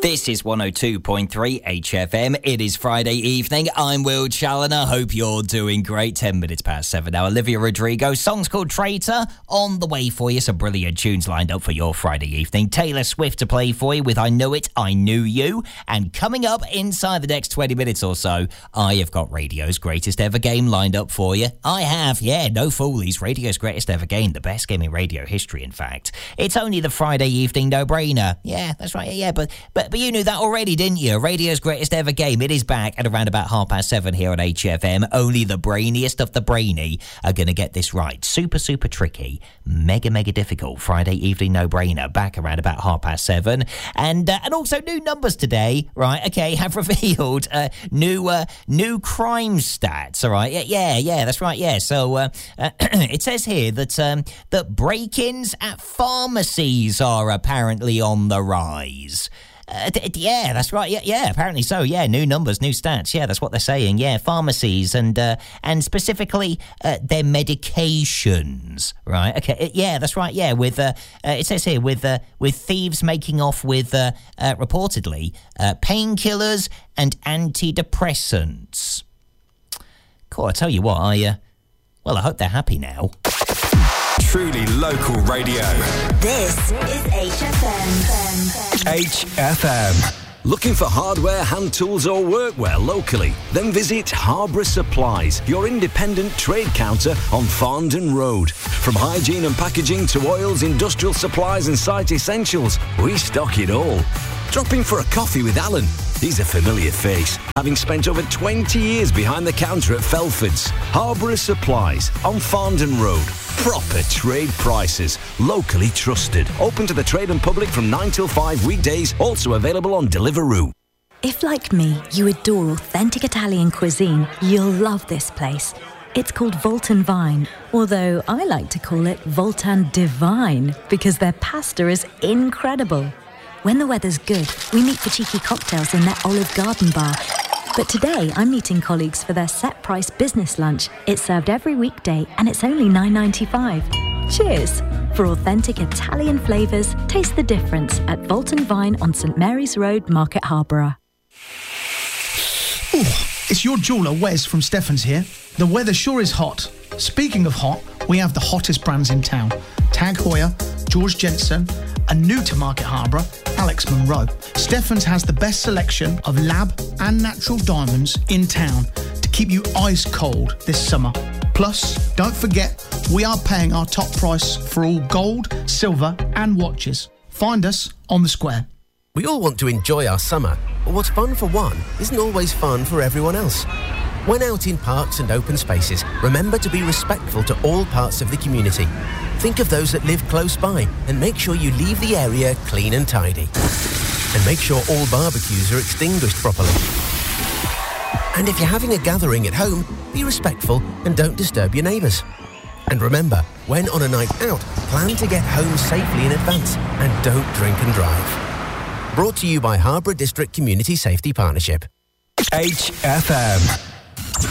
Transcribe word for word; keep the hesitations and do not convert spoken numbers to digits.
This is one oh two point three H F M. It is Friday evening. I'm Will Challoner. Hope you're doing great. Ten minutes past seven now. Olivia Rodrigo. Song's called Traitor. On the way for you. Some brilliant tunes lined up for your Friday evening. Taylor Swift to play for you with I Knew It, I Knew You. And coming up inside the next twenty minutes or so, I have got radio's greatest ever game lined up for you. I have, yeah, no foolies. Radio's greatest ever game. The best game in radio history, in fact. It's only the Friday evening no-brainer. Yeah, that's right. Yeah, but... but But you knew that already, didn't you? Radio's greatest ever game. It is back at around about half past seven here on H F M. Only the brainiest of the brainy are going to get this right. Super, super tricky. Mega, mega difficult. Friday evening no-brainer. Back around about half past seven. And uh, and also new numbers today, right? Okay, have revealed uh, new uh, new crime stats, all right? Yeah, yeah, yeah, that's right, yeah. So uh, uh, it says here that, um, that break-ins at pharmacies are apparently on the rise. Uh, d- d- yeah, that's right. Yeah, yeah. Apparently so. Yeah, new numbers, new stats. Yeah, that's what they're saying. Yeah, pharmacies and uh, and specifically uh, their medications. Right. Okay. Uh, yeah, that's right. Yeah, with uh, uh, it says here with uh, with thieves making off with uh, uh, reportedly uh, painkillers and antidepressants. Cool. I tell you what. I uh, well, I hope they're happy now. Truly local radio. This is H F M. H F M. Looking for hardware, hand tools or workwear locally? Then visit Harborough Supplies, your independent trade counter on Farndon Road. From hygiene and packaging to oils, industrial supplies and site essentials, we stock it all. Drop in for a coffee with Alan. He's a familiar face, having spent over twenty years behind the counter at Felford's. Harborough Supplies on Farndon Road. Proper trade prices, locally trusted. Open to the trade and public from nine till five weekdays, also available on Deliveroo. If, like me, you adore authentic Italian cuisine, you'll love this place. It's called Voltan Vine, although I like to call it Voltan Divine because their pasta is incredible. When the weather's good, we meet for cheeky cocktails in their Olive Garden bar. But today, I'm meeting colleagues for their set-price business lunch. It's served every weekday, and it's only nine ninety-five. Cheers! For authentic Italian flavours, taste the difference at Voltan Vine on St Mary's Road, Market Harborough. Ooh, it's your jeweller, Wes from Stefan's here. The weather sure is hot. Speaking of hot, we have the hottest brands in town. Tag Heuer, George Jensen, and new to Market Harborough, Alex Monroe. Stefan's has the best selection of lab and natural diamonds in town to keep you ice cold this summer. Plus, don't forget, we are paying our top price for all gold, silver and watches. Find us on the square. We all want to enjoy our summer, but what's fun for one isn't always fun for everyone else. When out in parks and open spaces, remember to be respectful to all parts of the community. Think of those that live close by and make sure you leave the area clean and tidy. And make sure all barbecues are extinguished properly. And if you're having a gathering at home, be respectful and don't disturb your neighbours. And remember, when on a night out, plan to get home safely in advance and don't drink and drive. Brought to you by Harborough District Community Safety Partnership. H F M.